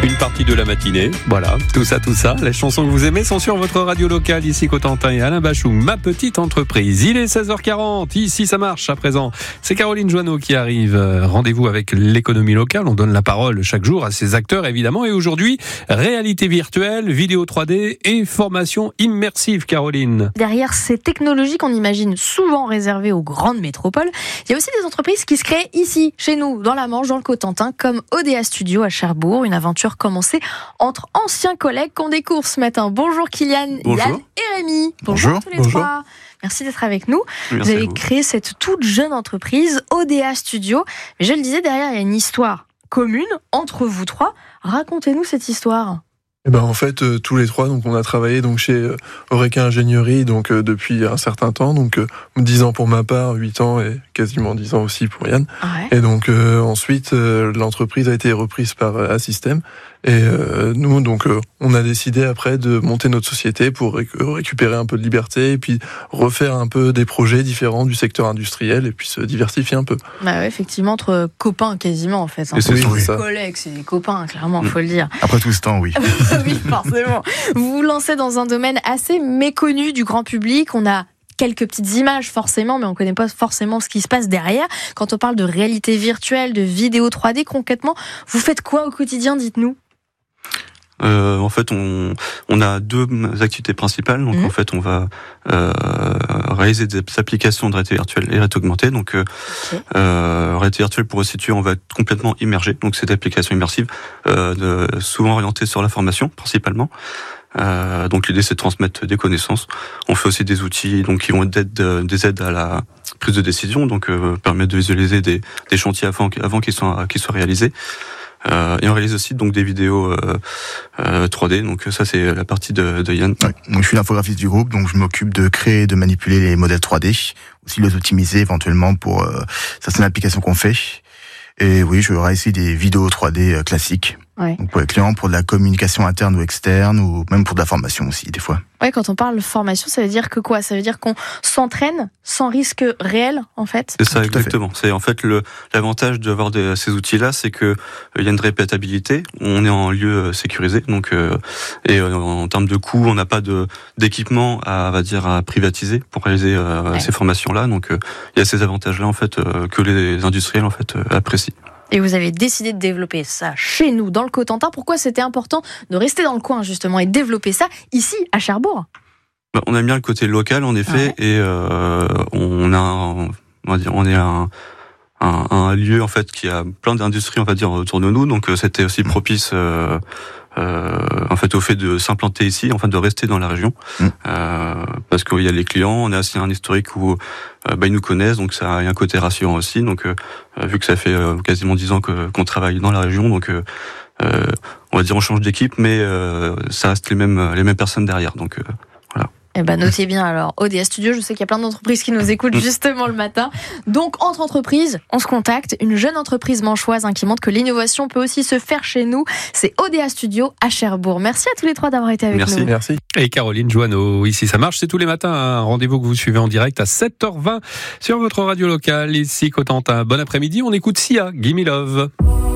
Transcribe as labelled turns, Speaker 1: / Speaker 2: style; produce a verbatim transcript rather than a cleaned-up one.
Speaker 1: Une partie de la matinée, voilà, tout ça, tout ça. Les chansons que vous aimez sont sur votre radio locale, ici Cotentin et Alain Bachung, ma petite entreprise. Il est seize heures quarante, ici ça marche à présent. C'est Caroline Joanneau qui arrive. Rendez-vous avec l'économie locale, on donne la parole chaque jour à ses acteurs évidemment. Et aujourd'hui, réalité virtuelle, vidéo trois D et formation immersive, Caroline.
Speaker 2: Derrière ces technologies qu'on imagine souvent réservées aux grandes métropoles, il y a aussi des entreprises qui se créent ici, chez nous, dans la Manche, dans le Cotentin, comme O D A Studio à Cherbourg, une aventure commencé entre anciens collègues qu'on découvre ce matin. Bonjour Kylian,
Speaker 3: Bonjour.
Speaker 2: Yann et Rémi.
Speaker 3: Bonjour.
Speaker 2: Bonjour tous les
Speaker 3: Bonjour.
Speaker 2: trois. Merci d'être avec nous.
Speaker 3: Merci
Speaker 2: vous avez
Speaker 3: à vous.
Speaker 2: créé cette toute jeune entreprise, O D A Studio. Mais je le disais, derrière, il y a une histoire commune entre vous trois. Racontez-nous cette histoire.
Speaker 3: Eh ben, en fait, euh, tous les trois, donc, on a travaillé donc, chez euh, Oreca Ingénierie donc, euh, depuis un certain temps. Donc, euh, dix ans pour ma part, huit ans et quasiment dix ans aussi pour Yann.
Speaker 2: Ouais.
Speaker 3: Et donc, euh, ensuite, euh, l'entreprise a été reprise par euh, Assystem. Et euh, nous, donc, euh, on a décidé après de monter notre société pour réc- récupérer un peu de liberté et puis refaire un peu des projets différents du secteur industriel et puis se diversifier un peu.
Speaker 2: Bah ouais, effectivement, entre copains quasiment en fait. Hein.
Speaker 3: Et c'est
Speaker 2: C'est
Speaker 3: oui,
Speaker 2: des
Speaker 3: ça.
Speaker 2: collègues, c'est des copains, clairement, il faut le dire.
Speaker 4: Après tout ce temps, oui.
Speaker 2: Oui, forcément. Vous vous lancez dans un domaine assez méconnu du grand public. On a quelques petites images forcément, mais on ne connaît pas forcément ce qui se passe derrière. Quand on parle de réalité virtuelle, de vidéo trois D, concrètement, vous faites quoi au quotidien, dites-nous ?
Speaker 5: Euh, en fait, on, on a deux activités principales. Donc,
Speaker 2: Mmh.
Speaker 5: en fait, on va euh, réaliser des applications de réalité virtuelle et réalité augmentée. Donc, euh,
Speaker 2: Ok.
Speaker 5: euh, réalité virtuelle, pour resituer, on va être complètement immergé. Donc, c'est des applications immersives, euh, de, souvent orientées sur la formation, principalement. Euh, donc, l'idée, c'est de transmettre des connaissances. On fait aussi des outils, donc, qui vont être des, des aides à la prise de décision, donc euh, permettre de visualiser des, des chantiers avant, avant qu'ils soient, qu'ils soient réalisés. Euh, et on réalise aussi donc des vidéos euh, euh, trois D. Donc ça, c'est la partie de, de Yann.
Speaker 4: Ouais. Donc je suis l'infographiste du groupe, donc je m'occupe de créer et de manipuler les modèles trois D, aussi les optimiser éventuellement pour euh, certaines applications qu'on fait. Et oui, je réalise des vidéos trois D euh, classiques.
Speaker 2: Ouais.
Speaker 4: Donc pour les clients, pour de la communication interne ou externe, ou même pour de la formation aussi, des fois.
Speaker 2: Ouais, quand on parle formation, ça veut dire que quoi ? Ça veut dire qu'on s'entraîne sans risque réel, en fait ?
Speaker 5: C'est ça,
Speaker 4: Tout à fait.
Speaker 5: exactement. C'est en fait le l'avantage d'avoir des, ces outils-là, c'est que euh, il y a une répétabilité. On est en lieu euh, sécurisé, donc euh, et euh, en termes de coûts, on n'a pas de d'équipement à, on va dire, à privatiser pour réaliser euh,
Speaker 2: Ouais.
Speaker 5: ces formations-là. Donc euh, il y a ces avantages-là en fait euh, que les industriels en fait euh, apprécient.
Speaker 2: Et vous avez décidé de développer ça chez nous, dans le Cotentin. Pourquoi c'était important de rester dans le coin, justement, et de développer ça ici, à Cherbourg ?
Speaker 5: Bah, on aime bien le côté local, en effet,
Speaker 2: Ouais.
Speaker 5: et euh, on a, un, on va dire, on est un, un, un lieu en fait qui a plein d'industries, on va dire, autour de nous. Donc euh, c'était aussi propice, euh, euh, en fait, au fait de s'implanter ici, en fait, de rester dans la région,
Speaker 4: Mm.
Speaker 5: euh, parce qu'il y a les clients. On a aussi un historique où euh, bah, ils nous connaissent, donc ça a un côté rassurant aussi. Donc euh, vu que ça fait euh, quasiment dix ans que, qu'on travaille dans la région, donc euh, euh, on va dire on change d'équipe, mais euh, ça reste les mêmes les mêmes personnes derrière. Donc euh,
Speaker 2: Eh ben, notez bien alors, O D A Studio, je sais qu'il y a plein d'entreprises qui nous écoutent justement le matin. Donc, entre entreprises, on se contacte. Une jeune entreprise manchoise hein, qui montre que l'innovation peut aussi se faire chez nous. C'est O D A Studio à Cherbourg. Merci à tous les trois d'avoir été avec
Speaker 5: Merci.
Speaker 2: nous.
Speaker 3: Merci.
Speaker 1: Et Caroline Joanneau, ici ça marche, c'est tous les matins, un rendez-vous que vous suivez en direct à sept heures vingt sur votre radio locale, ici Cotentin. Bon après-midi, on écoute Sia, Gimme Love.